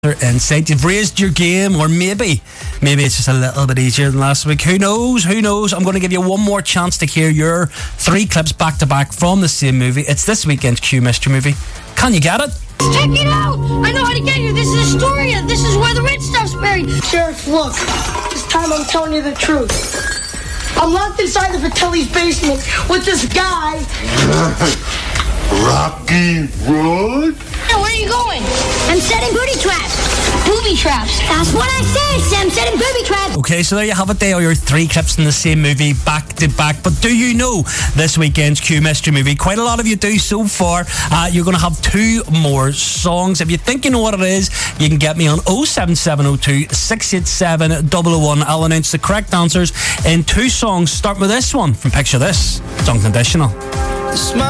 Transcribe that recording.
insight. You've raised your game, or maybe it's just a little bit easier than last week. Who knows? I'm going to give you one more chance to hear your 3 clips back to back from the same movie. It's this weekend's Q Mystery Movie. Can you get it? Check it out! I know how to get here. This is Astoria. This is where the rich stuff's buried. Sheriff, look. This time I'm telling you the truth. I'm locked inside the Vitelli's basement with this guy. Rocky Road? Hey, where are you going? I'm setting booby traps. Booby traps. That's what I said, I'm setting booby traps. Okay, so there you have it. They are your 3 clips in the same movie, back to back. But do you know this weekend's Q Mystery Movie? Quite a lot of you do so far. You're going to have 2 more songs. If you think you know what it is, you can get me on 07702 687 001. I'll announce the correct answers in 2 songs. Start with this one from Picture This. It's Unconditional.